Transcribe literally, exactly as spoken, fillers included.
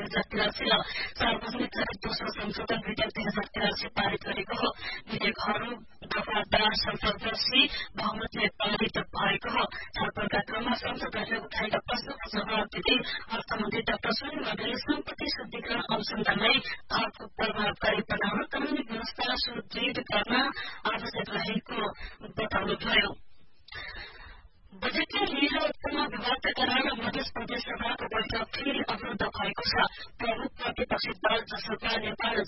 हजार तिरासी र सार्वजनिक खरिद दोस्रो संशोधन विधेयक दुई हजार तिरासी पारित गरेको हो। विधेयकहरू दफादार संसदपछि बहुमतले पारित भएको हो। छलफलका क्रममा संसदहरूले उठाएका प्रश्नको जवाब दिँदै अर्थमन्त्री डाक्टर सोनी माधवले सम्पत्ति शुद्धिकरण अनुसन्धानलाई थप प्रभावकारी बनाउन कानूनी व्यवस्था सुदृढ गर्न आवश्यक रहेको बताउनुभयो। बजेटलाई लिएर उत्पन्न विवादका कारण मध्य प्रदेश सभाको बैठक फेरि अवरुद्ध भएको छ। प्रमुख प्रतिपक्षी दल जसपा नेपाल